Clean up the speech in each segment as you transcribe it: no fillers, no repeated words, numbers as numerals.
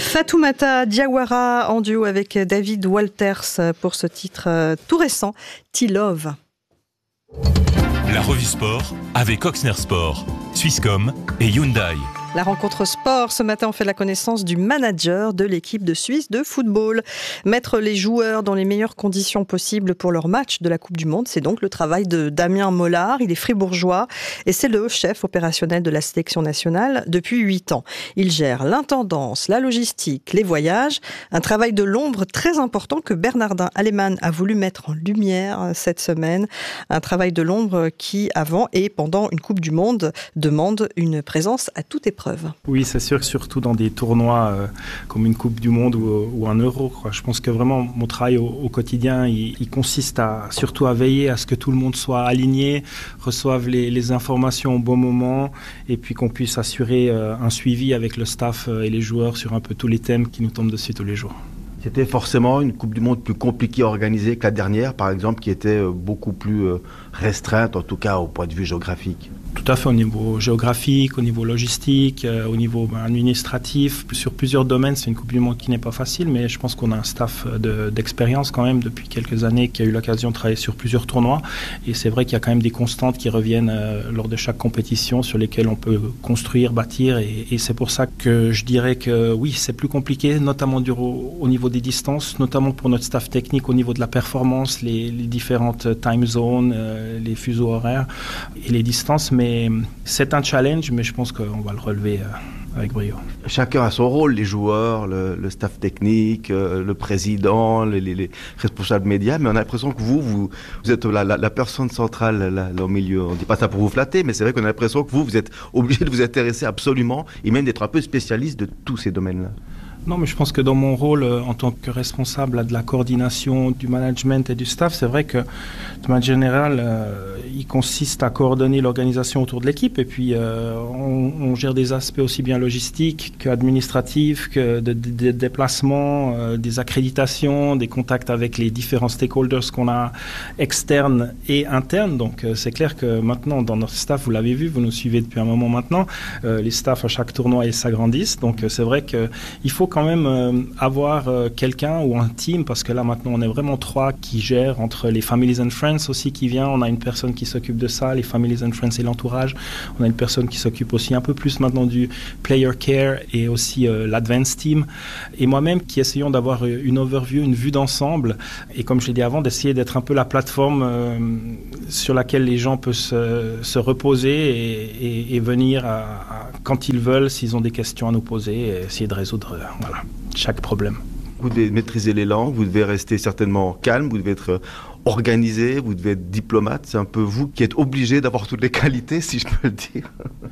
Fatoumata Diawara en duo avec David Walters pour ce titre tout récent, T-Love. La revue sport avec Oxner Sport, Swisscom et Hyundai. La rencontre sport, ce matin, on fait la connaissance du manager de l'équipe de Suisse de football. Mettre les joueurs dans les meilleures conditions possibles pour leur match de la Coupe du Monde, c'est donc le travail de Damien Mollard. Il est fribourgeois et c'est le chef opérationnel de la sélection nationale depuis 8 ans. Il gère l'intendance, la logistique, les voyages. Un travail de l'ombre très important que Bernardin Alemann a voulu mettre en lumière cette semaine. Un travail de l'ombre qui, avant et pendant une Coupe du Monde, demande une présence à toute épreuve. Oui, c'est sûr que surtout dans des tournois comme une Coupe du Monde ou un Euro, quoi. Je pense que vraiment mon travail au quotidien, il consiste surtout à veiller à ce que tout le monde soit aligné, reçoive les informations au bon moment et puis qu'on puisse assurer un suivi avec le staff et les joueurs sur un peu tous les thèmes qui nous tombent dessus tous les jours. C'était forcément une Coupe du Monde plus compliquée à organiser que la dernière, par exemple, qui était beaucoup plus restreinte, en tout cas au point de vue géographique. Tout à fait, au niveau géographique, au niveau logistique, au niveau administratif, sur plusieurs domaines. C'est une Coupe du Monde qui n'est pas facile, mais je pense qu'on a un staff d'expérience quand même depuis quelques années qui a eu l'occasion de travailler sur plusieurs tournois. Et c'est vrai qu'il y a quand même des constantes qui reviennent lors de chaque compétition sur lesquelles on peut construire, bâtir. Et c'est pour ça que je dirais que oui, c'est plus compliqué, notamment au niveau des distances, notamment pour notre staff technique au niveau de la performance, les différentes time zones, les fuseaux horaires et les distances. Mais c'est un challenge, mais je pense qu'on va le relever avec brio. Chacun a son rôle, les joueurs, le staff technique, le président, les responsables médias, mais on a l'impression que vous êtes la personne centrale là au milieu. On ne dit pas ça pour vous flatter, mais c'est vrai qu'on a l'impression que vous êtes obligé de vous intéresser absolument et même d'être un peu spécialiste de tous ces domaines-là. Non, mais je pense que dans mon rôle en tant que responsable de la coordination, du management et du staff, c'est vrai que de manière générale, il consiste à coordonner l'organisation autour de l'équipe et puis on gère des aspects aussi bien logistiques qu'administratifs, que de déplacements, des accréditations, des contacts avec les différents stakeholders qu'on a externes et internes. Donc c'est clair que maintenant dans notre staff, vous l'avez vu, vous nous suivez depuis un moment maintenant, les staffs à chaque tournoi ils s'agrandissent. Donc c'est vrai qu'il faut quand même avoir quelqu'un ou un team, parce que là maintenant on est vraiment 3 qui gèrent, entre les Families and Friends aussi qui vient, on a une personne qui s'occupe de ça, les Families and Friends et l'entourage, on a une personne qui s'occupe aussi un peu plus maintenant du Player Care et aussi l'Advanced Team, et moi-même qui essayons d'avoir une overview, une vue d'ensemble, et comme je l'ai dit avant, d'essayer d'être un peu la plateforme sur laquelle les gens peuvent se reposer et venir quand ils veulent, s'ils ont des questions à nous poser, et essayer de résoudre chaque problème. Vous devez maîtriser les langues, vous devez rester certainement calme, vous devez être organisé, vous devez être diplomate. C'est un peu vous qui êtes obligé d'avoir toutes les qualités, si je peux le dire.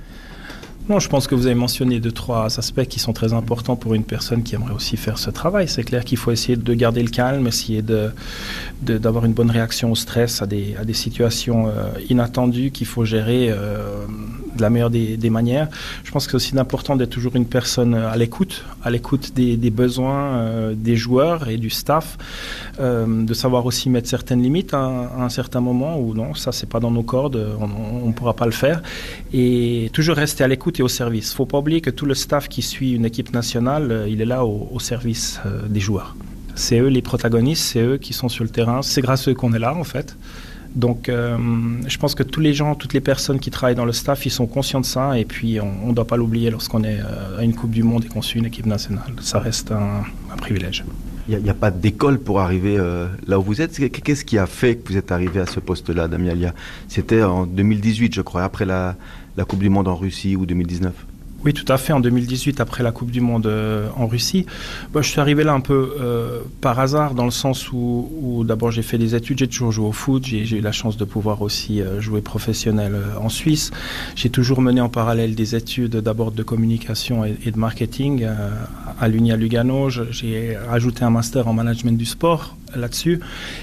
Non, je pense que vous avez mentionné 2-3 aspects qui sont très importants pour une personne qui aimerait aussi faire ce travail. C'est clair qu'il faut essayer de garder le calme, essayer d'avoir une bonne réaction au stress, à des situations inattendues qu'il faut gérer de la meilleure des manières. Je pense que c'est aussi important d'être toujours une personne à l'écoute des besoins des joueurs et du staff, de savoir aussi mettre certaines limites à un certain moment où non, ça c'est pas dans nos cordes, on ne pourra pas le faire, et toujours rester à l'écoute et au service. Il ne faut pas oublier que tout le staff qui suit une équipe nationale, il est là au service des joueurs. C'est eux les protagonistes, c'est eux qui sont sur le terrain, c'est grâce à eux qu'on est là en fait. Donc je pense que tous les gens, toutes les personnes qui travaillent dans le staff, ils sont conscients de ça, et puis on ne doit pas l'oublier lorsqu'on est à une Coupe du Monde et qu'on suit une équipe nationale. Ça reste un privilège. Il n'y a pas d'école pour arriver là où vous êtes. Qu'est-ce qui a fait que vous êtes arrivé à ce poste-là, Damien? C'était en 2018, je crois, après la Coupe du Monde en Russie, ou 2019? Oui, tout à fait. En 2018, après la Coupe du Monde en Russie, je suis arrivé là un peu par hasard, dans le sens où d'abord j'ai fait des études, j'ai toujours joué au foot, j'ai eu la chance de pouvoir aussi jouer professionnel en Suisse. J'ai toujours mené en parallèle des études d'abord de communication et de marketing à l'Uni Lugano. J'ai ajouté un master en management du sport là-dessus,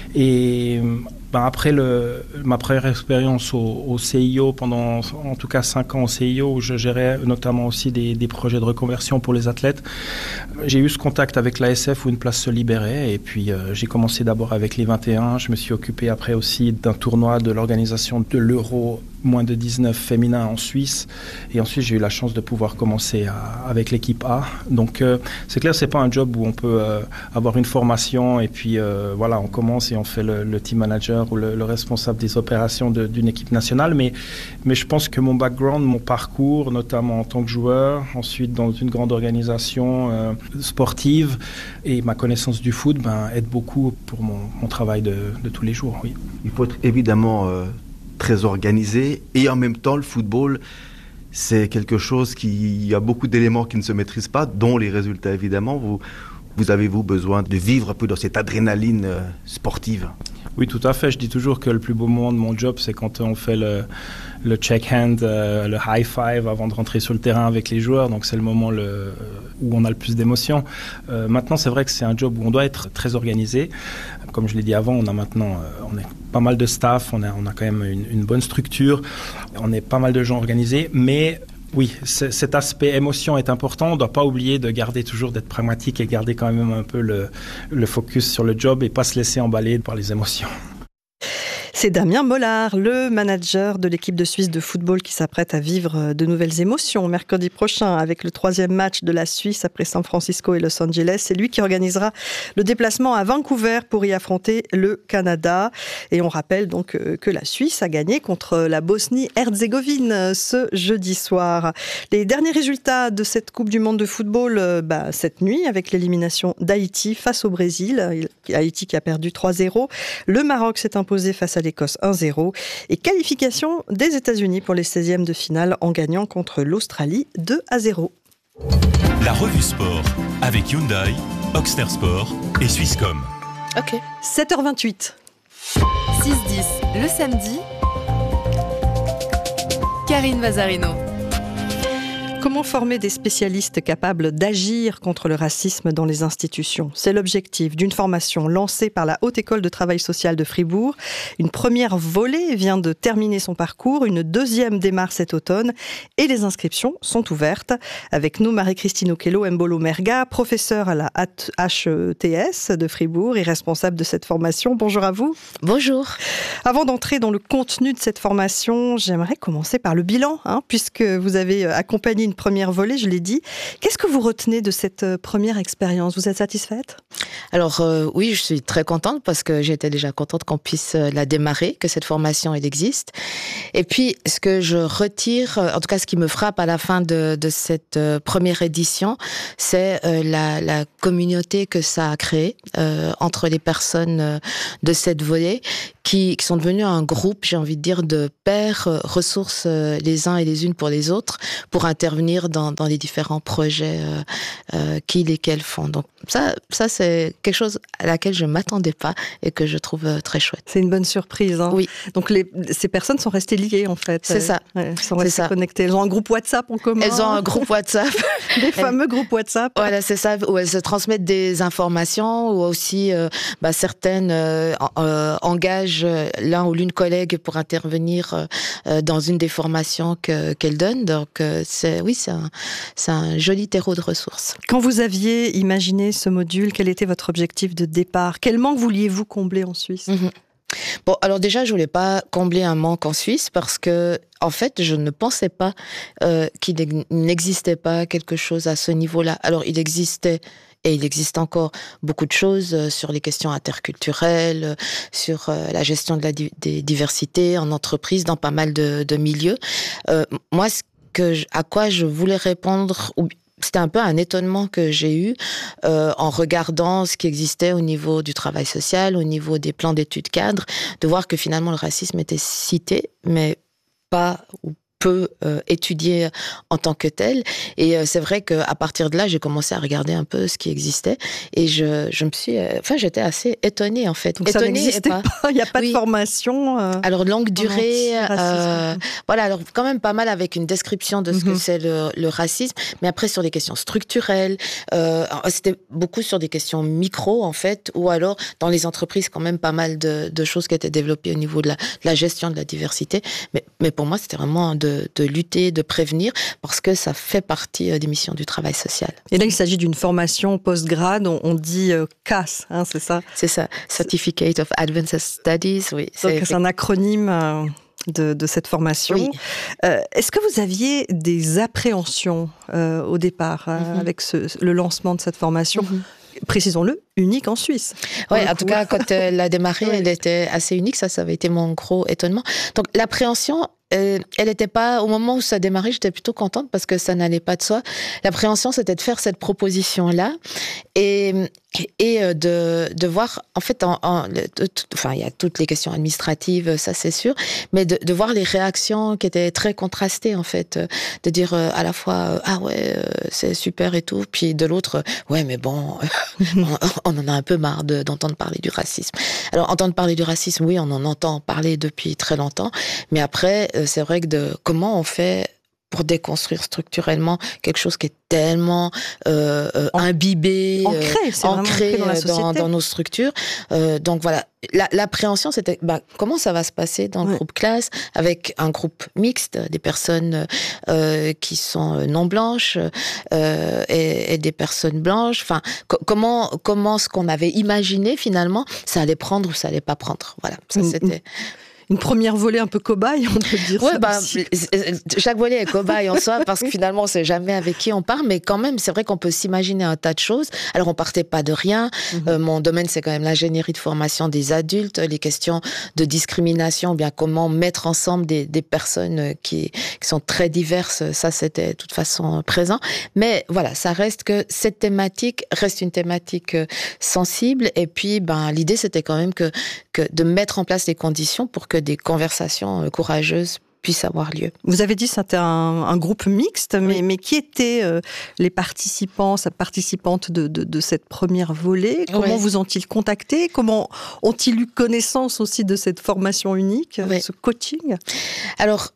et après ma première expérience au CIO, pendant en tout cas 5 ans au CIO, où je gérais notamment aussi des projets de reconversion pour les athlètes, j'ai eu ce contact avec l'ASF où une place se libérait, et puis j'ai commencé d'abord avec les 21, je me suis occupé après aussi d'un tournoi de l'organisation de l'Euro moins de 19 féminins en Suisse. Et ensuite, j'ai eu la chance de pouvoir commencer avec l'équipe A. Donc, c'est clair, c'est pas un job où on peut avoir une formation et puis voilà, on commence et on fait le team manager ou le responsable des opérations d'une équipe nationale. Mais je pense que mon background, mon parcours, notamment en tant que joueur, ensuite dans une grande organisation sportive et ma connaissance du foot, aide beaucoup pour mon travail de tous les jours. Oui. Il faut être évidemment très organisé et en même temps le football c'est quelque chose il y a beaucoup d'éléments qui ne se maîtrisent pas, dont les résultats évidemment. Vous avez-vous besoin de vivre un peu dans cette adrénaline sportive? Oui, tout à fait. Je dis toujours que le plus beau moment de mon job, c'est quand on fait le check-hand, le high-five avant de rentrer sur le terrain avec les joueurs. Donc, c'est le moment où on a le plus d'émotions. Maintenant, c'est vrai que c'est un job où on doit être très organisé. Comme je l'ai dit avant, on est pas mal de staff, on a quand même une bonne structure, on est pas mal de gens organisés, mais oui, cet aspect émotion est important. On ne doit pas oublier de garder toujours d'être pragmatique et garder quand même un peu le focus sur le job et pas se laisser emballer par les émotions. C'est Damien Mollard, le manager de l'équipe de Suisse de football qui s'apprête à vivre de nouvelles émotions mercredi prochain avec le 3e match de la Suisse après San Francisco et Los Angeles. C'est lui qui organisera le déplacement à Vancouver pour y affronter le Canada. Et on rappelle donc que la Suisse a gagné contre la Bosnie-Herzégovine ce jeudi soir. Les derniers résultats de cette Coupe du Monde de football cette nuit avec l'élimination d'Haïti face au Brésil. Haïti qui a perdu 3-0. Le Maroc s'est imposé face à l'Écosse 1-0 et qualification des États-Unis pour les 16e de finale en gagnant contre l'Australie 2-0. La revue sport avec Hyundai, Ochsner Sport et Swisscom. Ok. 7h28. 6-10 le samedi. Karine Vazarino. Comment former des spécialistes capables d'agir contre le racisme dans les institutions? C'est l'objectif d'une formation lancée par la Haute École de Travail Social de Fribourg. Une première volée vient de terminer son parcours, une deuxième démarre cet automne et les inscriptions sont ouvertes. Avec nous, Marie-Christine Okello-Mbolo-Merga, professeure à la HETS de Fribourg et responsable de cette formation. Bonjour à vous. Bonjour. Avant d'entrer dans le contenu de cette formation, j'aimerais commencer par le bilan, puisque vous avez accompagné une première volée, je l'ai dit. Qu'est-ce que vous retenez de cette première expérience? Vous êtes satisfaite? Alors oui, je suis très contente parce que j'étais déjà contente qu'on puisse la démarrer, que cette formation elle existe. Et puis ce que je retire, en tout cas ce qui me frappe à la fin de cette première édition, c'est la communauté que ça a créée entre les personnes de cette volée qui sont devenus un groupe, j'ai envie de dire, de pairs ressources les uns et les unes pour les autres pour intervenir dans les différents projets lesquels font. Donc ça c'est quelque chose à laquelle je ne m'attendais pas et que je trouve très chouette. C'est une bonne surprise. Oui. Donc ces personnes sont restées liées en fait. C'est ça. Elles sont restées connectées. Elles ont un groupe WhatsApp en commun. Elles ont un groupe WhatsApp. Des fameux groupes WhatsApp. Voilà, c'est ça, où elles se transmettent des informations, ou aussi certaines engagent l'un ou l'une collègue pour intervenir dans une des formations qu'elles donnent. Donc c'est un joli terreau de ressources. Quand vous aviez imaginé ce module, quel était votre objectif de départ? Quel manque vouliez-vous combler en Suisse? Bon, alors déjà, je voulais pas combler un manque en Suisse parce que, en fait, je ne pensais pas qu'il n'existait pas quelque chose à ce niveau-là. Alors, il existait et il existe encore beaucoup de choses sur les questions interculturelles, sur la gestion de des diversités en entreprise, dans pas mal de milieux. Moi, à quoi je voulais répondre, c'était un peu un étonnement que j'ai eu en regardant ce qui existait au niveau du travail social, au niveau des plans d'études cadres, de voir que finalement le racisme était cité, mais pas ou peu étudié en tant que tel. Et c'est vrai qu'à partir de là, j'ai commencé à regarder un peu ce qui existait et je me suis... j'étais assez étonnée en fait. Donc ça n'existait pas. Il n'y a pas de formation. Alors longue durée, voilà, alors quand même pas mal avec une description de ce que c'est le racisme, mais après sur des questions structurelles, c'était beaucoup sur des questions micro en fait, ou alors dans les entreprises quand même pas mal de choses qui étaient développées au niveau de la gestion de la diversité. Mais pour moi, c'était vraiment de lutter, de prévenir, parce que ça fait partie des missions du travail social. Et là, il s'agit d'une formation post-grade, on dit CAS, c'est ça? C'est ça, Certificate of Advanced Studies, oui. Donc c'est un acronyme de cette formation. Oui. Est-ce que vous aviez des appréhensions au départ avec le lancement de cette formation précisons-le, unique en Suisse. Oui, en tout cas, quand elle a démarré, elle était assez unique. Ça avait été mon gros étonnement. Donc, l'appréhension, elle n'était pas, au moment où ça a démarré, j'étais plutôt contente parce que ça n'allait pas de soi. L'appréhension, c'était de faire cette proposition-là et de voir, en fait, il y a toutes les questions administratives, ça c'est sûr, mais de voir les réactions qui étaient très contrastées, en fait, de dire à la fois, ah ouais, c'est super et tout, puis de l'autre, ouais, mais bon, on en a un peu marre d'entendre parler du racisme. Alors, entendre parler du racisme, oui, on en entend parler depuis très longtemps, mais après, c'est vrai que comment on fait pour déconstruire structurellement quelque chose qui est tellement imbibé, ancré dans nos structures. Donc voilà, l'appréhension, c'était comment ça va se passer dans le groupe classe, avec un groupe mixte, des personnes qui sont non blanches et des personnes blanches. Enfin, comment ce qu'on avait imaginé finalement, ça allait prendre ou ça allait pas prendre. Voilà, ça c'était... Une première volée un peu cobaye, on peut dire ça aussi. Chaque volée est cobaye en soi, parce que finalement, on ne sait jamais avec qui on part, mais quand même, c'est vrai qu'on peut s'imaginer un tas de choses. Alors, on ne partait pas de rien. Mon domaine, c'est quand même l'ingénierie de formation des adultes, les questions de discrimination, ou bien comment mettre ensemble des personnes qui sont très diverses. Ça, c'était de toute façon présent. Mais voilà, ça reste que cette thématique reste une thématique sensible. Et puis, l'idée, c'était quand même que de mettre en place les conditions pour que des conversations courageuses puissent avoir lieu. Vous avez dit que c'était un groupe mixte, mais qui étaient les participantes de cette première volée? Comment vous ont-ils contacté? Comment ont-ils eu connaissance aussi de cette formation unique, ce coaching? Alors,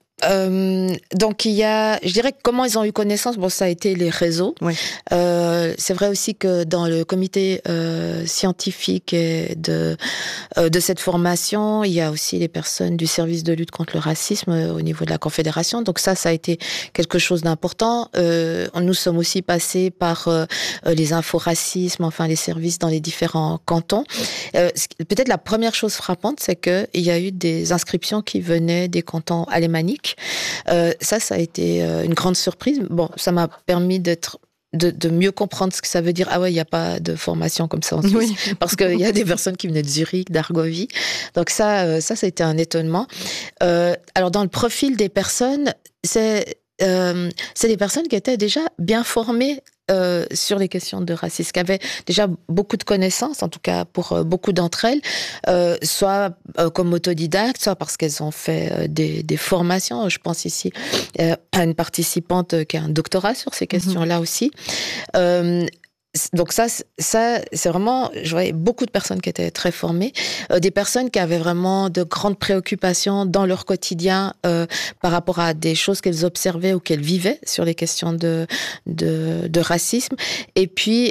donc je dirais que comment ils ont eu connaissance, ça a été les réseaux. C'est vrai aussi que dans le comité scientifique de cette formation, il y a aussi les personnes du service de lutte contre le racisme au niveau de la Confédération. Donc ça a été quelque chose d'important. Nous sommes aussi passés par les info-racisme, enfin les services dans les différents cantons. Peut-être la première chose frappante, c'est qu'il y a eu des inscriptions qui venaient des cantons alémaniques. Ça a été une grande surprise. Bon, ça m'a permis de mieux comprendre ce que ça veut dire. Ah ouais, il n'y a pas de formation comme ça en Suisse. Parce qu'il y a des personnes qui venaient de Zurich, d'Argovie. Donc ça a été un étonnement. Alors, dans le profil des personnes, c'est des personnes qui étaient déjà bien formées sur les questions de racisme, qui avaient déjà beaucoup de connaissances, en tout cas pour beaucoup d'entre elles, soit comme autodidactes, soit parce qu'elles ont fait des formations. Je pense ici à une participante qui a un doctorat sur ces questions-là aussi. Donc ça, c'est vraiment, je voyais beaucoup de personnes qui étaient très formées, des personnes qui avaient vraiment de grandes préoccupations dans leur quotidien par rapport à des choses qu'elles observaient ou qu'elles vivaient sur les questions de racisme. Et puis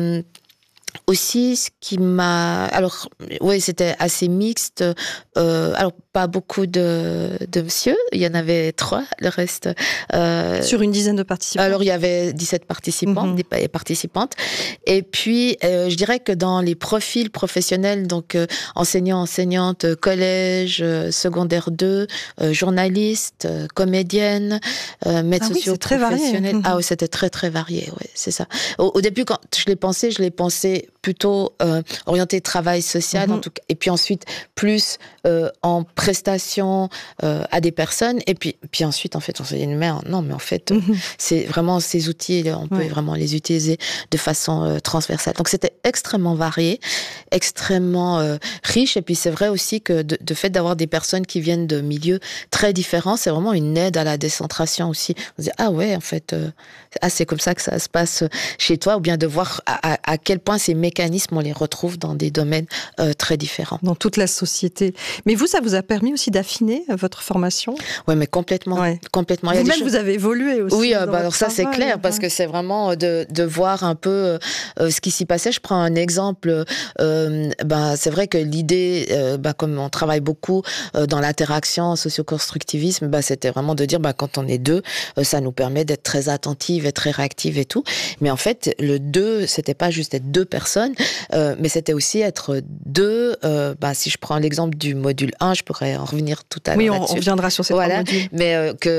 aussi, ce qui m'a... Alors, oui, c'était assez mixte. Alors, pas beaucoup de messieurs. Il y en avait 3, le reste... Sur une dizaine de participants. Alors, il y avait 17 participants et participantes. Et puis, je dirais que dans les profils professionnels, donc enseignants, enseignantes, collège, secondaire 2, journalistes, comédiennes, maîtres sociaux professionnels. Ah oui, c'était très, très varié. Ouais, c'est ça. Au début, quand je l'ai pensé plutôt orienté travail social, en tout cas, et puis ensuite plus en prestation à des personnes, et puis ensuite en fait on s'est dit mais en fait c'est vraiment ces outils, on peut vraiment les utiliser de façon transversale. Donc c'était extrêmement varié, extrêmement riche, et puis c'est vrai aussi que de fait d'avoir des personnes qui viennent de milieux très différents, c'est vraiment une aide à la décentration aussi. On se dit ah ouais, en fait c'est comme ça que ça se passe chez toi, ou bien de voir à quel point ces mécanismes, on les retrouve dans des domaines très différents. Dans toute la société. Mais vous, ça vous a permis aussi d'affiner votre formation? Oui, mais complètement. Complètement. Vous-même, vous avez évolué aussi. Oui, alors ça, c'est clair, parce que c'est vraiment de voir un peu ce qui s'y passait. Je prends un exemple. C'est vrai que l'idée, comme on travaille beaucoup dans l'interaction socio-constructivisme, c'était vraiment de dire, quand on est 2, ça nous permet d'être très attentive et très réactive et tout. Mais en fait, le 2, c'était pas juste être 2 personnes, personnes, mais c'était aussi être deux. Si je prends l'exemple du module 1, je pourrais en revenir tout à l'heure. Oui, on là-dessus. reviendra sur ces trois modules. Mais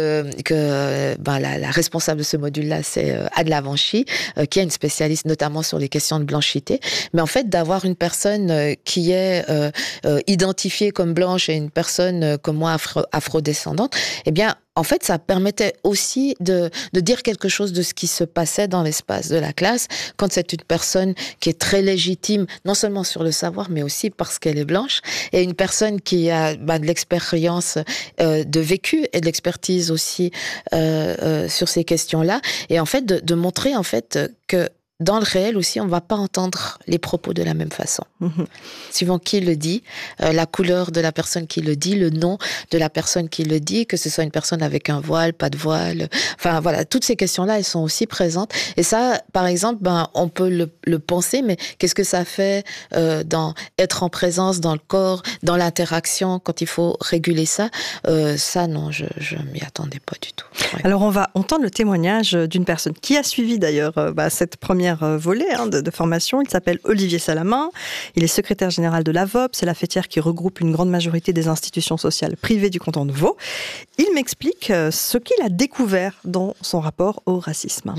la responsable de ce module-là, c'est Adela Vanchy, qui est une spécialiste notamment sur les questions de blanchité. Mais en fait, d'avoir une personne qui est identifiée comme blanche et une personne comme moi afrodescendante, eh bien, en fait, ça permettait aussi de dire quelque chose de ce qui se passait dans l'espace de la classe quand c'est une personne qui est très légitime, non seulement sur le savoir, mais aussi parce qu'elle est blanche, et une personne qui a de l'expérience de vécu et de l'expertise aussi sur ces questions-là, et en fait de montrer en fait que dans le réel aussi, on ne va pas entendre les propos de la même façon. Suivant qui le dit, la couleur de la personne qui le dit, le nom de la personne qui le dit, que ce soit une personne avec un voile, pas de voile. Enfin, voilà, toutes ces questions-là, elles sont aussi présentes. Et ça, par exemple, on peut le penser, mais qu'est-ce que ça fait dans être en présence dans le corps, dans l'interaction, quand il faut réguler ça? Ça, non, je m'y attendais pas du tout. Ouais. Alors, on va entendre le témoignage d'une personne qui a suivi d'ailleurs cette première volet de formation. Il s'appelle Olivier Salamin. Il est secrétaire général de l'AVOP. C'est la fêtière qui regroupe une grande majorité des institutions sociales privées du canton de Vaud. Il m'explique ce qu'il a découvert dans son rapport au racisme.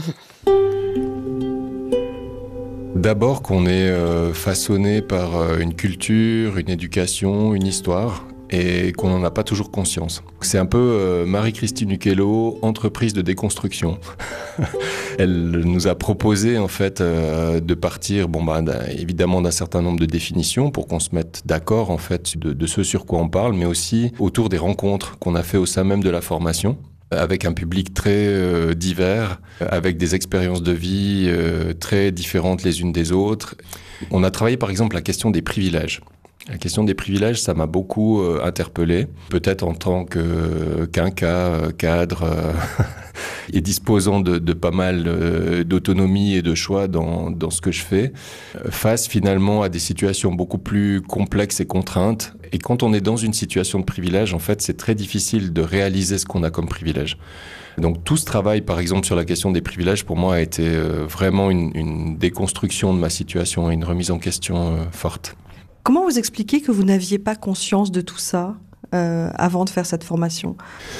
D'abord qu'on est façonné par une culture, une éducation, une histoire, et qu'on n'en a pas toujours conscience. C'est un peu Marie-Christine Uccello, entreprise de déconstruction. Elle nous a proposé en fait de partir, évidemment d'un certain nombre de définitions pour qu'on se mette d'accord en fait de ce sur quoi on parle, mais aussi autour des rencontres qu'on a fait au sein même de la formation, avec un public très divers, avec des expériences de vie très différentes les unes des autres. On a travaillé par exemple la question des privilèges. La question des privilèges, ça m'a beaucoup interpellé, peut-être en tant qu'inca, cadre et disposant de pas mal d'autonomie et de choix dans ce que je fais, face finalement à des situations beaucoup plus complexes et contraintes. Et quand on est dans une situation de privilège, en fait, c'est très difficile de réaliser ce qu'on a comme privilège. Donc tout ce travail, par exemple, sur la question des privilèges, pour moi, a été vraiment une déconstruction de ma situation et une remise en question forte. Comment vous expliquez que vous n'aviez pas conscience de tout ça avant de faire cette formation ?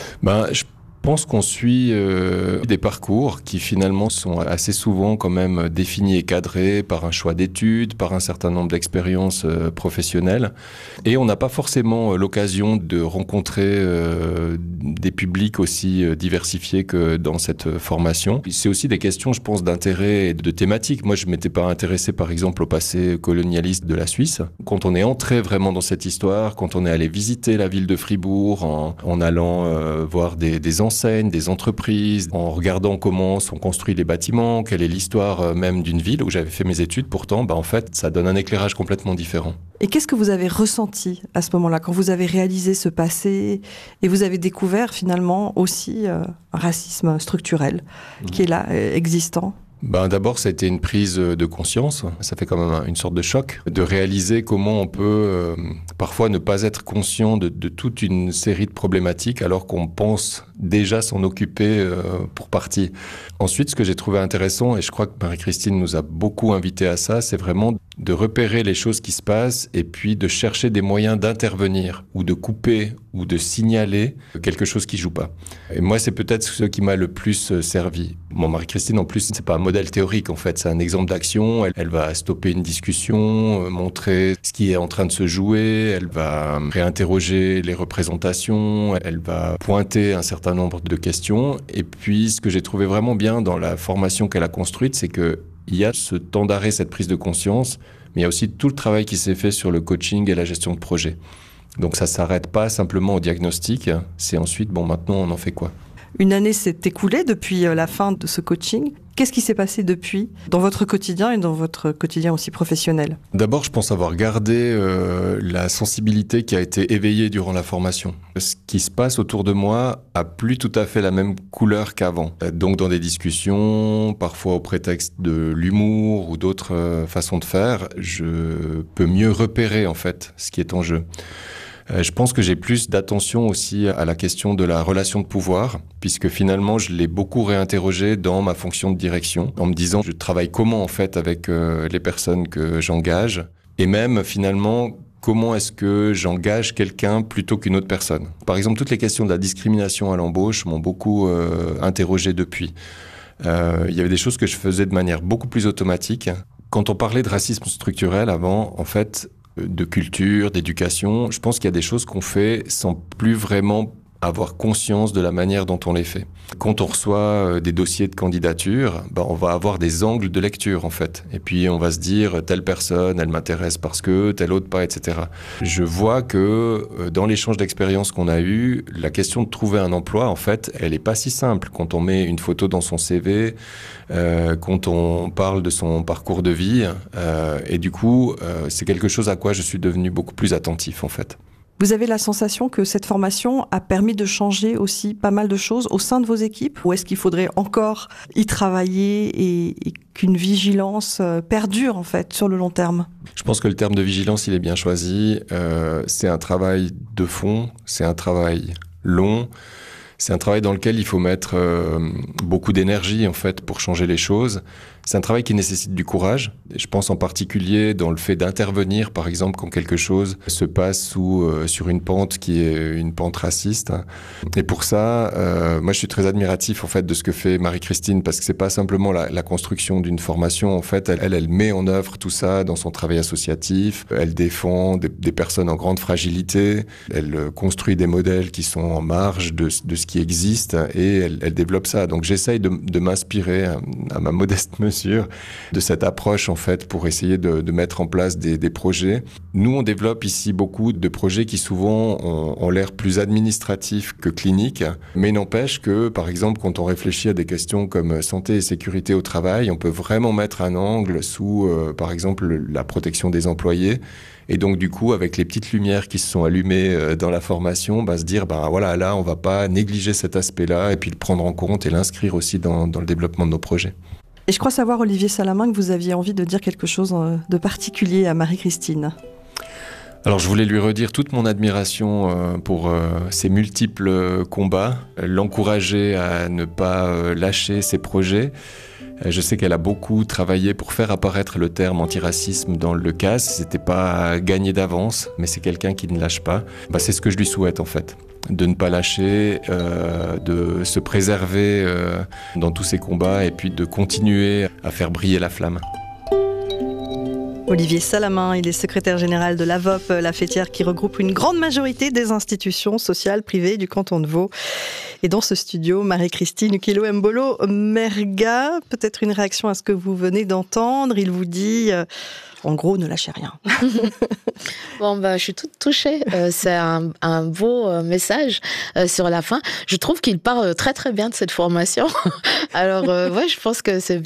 Je pense qu'on suit des parcours qui finalement sont assez souvent quand même définis et cadrés par un choix d'études, par un certain nombre d'expériences professionnelles. Et on n'a pas forcément l'occasion de rencontrer des publics aussi diversifiés que dans cette formation. C'est aussi des questions, je pense, d'intérêt et de thématiques. Moi, je ne m'étais pas intéressé, par exemple, au passé colonialiste de la Suisse. Quand on est entré vraiment dans cette histoire, quand on est allé visiter la ville de Fribourg en allant voir des enseignes, des entreprises, en regardant comment sont construits les bâtiments, quelle est l'histoire même d'une ville où j'avais fait mes études, pourtant, en fait, ça donne un éclairage complètement différent. Et qu'est-ce que vous avez ressenti à ce moment-là, quand vous avez réalisé ce passé et vous avez découvert finalement aussi un racisme structurel qui est là, existant ? D'abord, ça a été une prise de conscience. Ça fait quand même une sorte de choc de réaliser comment on peut parfois ne pas être conscient de toute une série de problématiques alors qu'on pense déjà s'en occuper pour partie. Ensuite, ce que j'ai trouvé intéressant, et je crois que Marie-Christine nous a beaucoup invités à ça, c'est vraiment de repérer les choses qui se passent et puis de chercher des moyens d'intervenir ou de couper ou de signaler quelque chose qui joue pas. Et moi, c'est peut-être ce qui m'a le plus servi. Marie-Christine, en plus, c'est pas un modèle théorique, en fait. C'est un exemple d'action. Elle va stopper une discussion, montrer ce qui est en train de se jouer. Elle va réinterroger les représentations. Elle va pointer un certain nombre de questions. Et puis, ce que j'ai trouvé vraiment bien dans la formation qu'elle a construite, c'est que il y a ce temps d'arrêt, cette prise de conscience, mais il y a aussi tout le travail qui s'est fait sur le coaching et la gestion de projet. Donc ça ne s'arrête pas simplement au diagnostic, c'est ensuite, maintenant on en fait quoi ? Une année s'est écoulée depuis la fin de ce coaching. Qu'est-ce qui s'est passé depuis dans votre quotidien et dans votre quotidien aussi professionnel ? D'abord, je pense avoir gardé la sensibilité qui a été éveillée durant la formation. Ce qui se passe autour de moi a plus tout à fait la même couleur qu'avant. Donc dans des discussions, parfois au prétexte de l'humour ou d'autres façons de faire, je peux mieux repérer en fait ce qui est en jeu. Je pense que j'ai plus d'attention aussi à la question de la relation de pouvoir, puisque finalement, je l'ai beaucoup réinterrogé dans ma fonction de direction, en me disant, je travaille comment en fait avec les personnes que j'engage, et même finalement, comment est-ce que j'engage quelqu'un plutôt qu'une autre personne. Par exemple, toutes les questions de la discrimination à l'embauche m'ont beaucoup interrogé depuis. Il y avait des choses que je faisais de manière beaucoup plus automatique. Quand on parlait de racisme structurel avant, en fait, de culture, d'éducation, je pense qu'il y a des choses qu'on fait sans plus vraiment avoir conscience de la manière dont on les fait. Quand on reçoit des dossiers de candidature, on va avoir des angles de lecture en fait. Et puis on va se dire telle personne, elle m'intéresse parce que telle autre pas, etc. Je vois que dans l'échange d'expériences qu'on a eu, la question de trouver un emploi, en fait, elle est pas si simple. Quand on met une photo dans son CV, quand on parle de son parcours de vie, et du coup, c'est quelque chose à quoi je suis devenu beaucoup plus attentif en fait. Vous avez la sensation que cette formation a permis de changer aussi pas mal de choses au sein de vos équipes, ou est-ce qu'il faudrait encore y travailler et qu'une vigilance perdure en fait sur le long terme? Je pense que le terme de vigilance, il est bien choisi. C'est un travail de fond, c'est un travail long. C'est un travail dans lequel il faut mettre beaucoup d'énergie en fait pour changer les choses. C'est un travail qui nécessite du courage. Je pense en particulier dans le fait d'intervenir, par exemple, quand quelque chose se passe sur une pente qui est une pente raciste. Et pour ça, moi, je suis très admiratif en fait de ce que fait Marie-Christine, parce que c'est pas simplement la construction d'une formation. En fait, elle met en œuvre tout ça dans son travail associatif. Elle défend des personnes en grande fragilité. Elle construit des modèles qui sont en marge de ce qui existe et elle développe ça. Donc, j'essaye de m'inspirer à ma modeste mesure de cette approche en fait pour essayer de mettre en place des projets. Nous, on développe ici beaucoup de projets qui souvent ont l'air plus administratifs que cliniques, mais il n'empêche que, par exemple, quand on réfléchit à des questions comme santé et sécurité au travail, on peut vraiment mettre un angle sous, par exemple, la protection des employés. Et donc, du coup, avec les petites lumières qui se sont allumées dans la formation, se dire, voilà, là, on va pas négliger cet aspect-là et puis le prendre en compte et l'inscrire aussi dans le développement de nos projets. Et je crois savoir, Olivier Salamin, que vous aviez envie de dire quelque chose de particulier à Marie-Christine. Alors je voulais lui redire toute mon admiration pour ses multiples combats, l'encourager à ne pas lâcher ses projets. Je sais qu'elle a beaucoup travaillé pour faire apparaître le terme antiracisme dans le CAS. C'était pas gagné d'avance, mais c'est quelqu'un qui ne lâche pas. C'est ce que je lui souhaite en fait. De ne pas lâcher, de se préserver dans tous ces combats et puis de continuer à faire briller la flamme. Olivier Salamin, il est secrétaire général de l'AVOP, la fêtière qui regroupe une grande majorité des institutions sociales privées du canton de Vaud. Et dans ce studio, Marie-Christine Ukelo-Mbolo Merga, peut-être une réaction à ce que vous venez d'entendre. Il vous dit, en gros, ne lâchez rien. Je suis toute touchée. C'est un beau message sur la fin. Je trouve qu'il parle très très bien de cette formation. Alors, je pense que c'est